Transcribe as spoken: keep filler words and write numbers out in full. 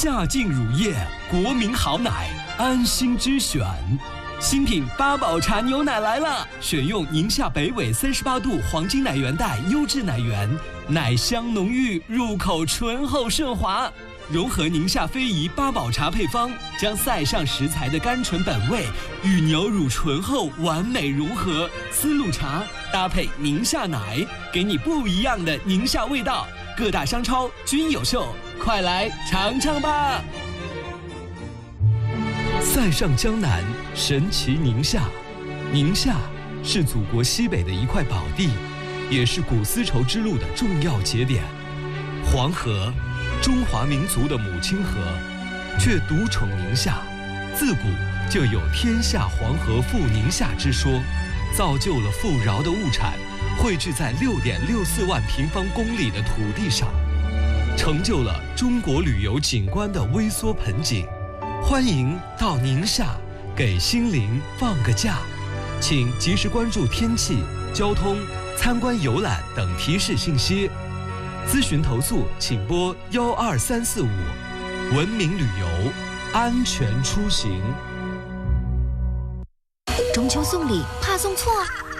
夏劲乳业，国民好奶，安心之选。新品八宝茶牛奶来了，选用宁夏北纬三十八度黄金奶源带优质奶源，奶香浓郁，入口醇厚顺滑。融合宁夏非遗八宝茶配方，将塞上食材的甘醇本味与牛乳醇厚完美融合，丝路茶搭配宁夏奶，给你不一样的宁夏味道。各大商超均有售，快来尝尝吧！塞上江南，神奇宁夏。宁夏是祖国西北的一块宝地，也是古丝绸之路的重要节点。黄河，中华民族的母亲河，却独宠宁夏。自古就有天下黄河赴宁夏之说，造就了富饶的物产汇聚在六点六四万平方公里的土地上，成就了中国旅游景观的微缩盆景。欢迎到宁夏，给心灵放个假。请及时关注天气、交通、参观游览等提示信息。咨询投诉请拨幺二三四五。文明旅游，安全出行。 中秋送礼怕送错？